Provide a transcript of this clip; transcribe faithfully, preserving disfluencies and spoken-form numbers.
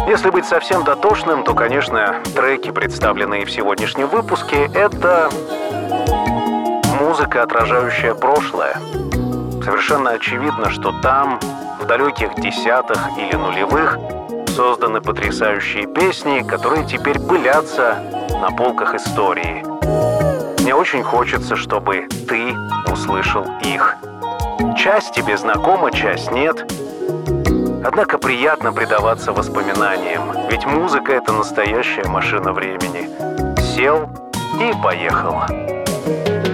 Если быть совсем дотошным, то, конечно, треки, представленные в сегодняшнем выпуске, это музыка, отражающая прошлое. Совершенно очевидно, что там, в далеких десятых или нулевых, созданы потрясающие песни, которые теперь пылятся на полках истории. Мне очень хочется, чтобы ты услышал их. Часть тебе знакома, часть нет. Однако приятно предаваться воспоминаниям, ведь музыка — это настоящая машина времени. Сел и поехал.